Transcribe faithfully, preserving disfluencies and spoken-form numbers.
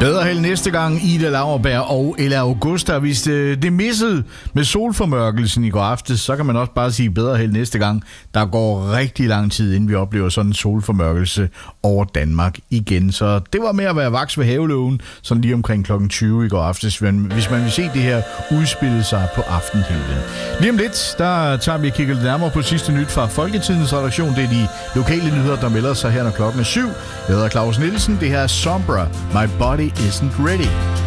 Bedre held næste gang, Ida Lauerberg og Ella Augusta. Hvis det, det missede med solformørkelsen i går aftes, så kan man også bare sige bedre held næste gang. Der går rigtig lang tid, inden vi oplever sådan en solformørkelse over Danmark igen. Så det var med at være vaks ved havelågen, sådan lige omkring klokken tyve i går aftes, hvis man vil se det her udspille sig på aftenhimlen. Lige om lidt, der tager vi og kigger lidt nærmere på sidste nyt fra Folketidens redaktion. Det er de lokale nyheder, der melder sig her, når klokken er syv. Jeg hedder Claus Nielsen. Det her er Sombra. My Body Isn't Ready.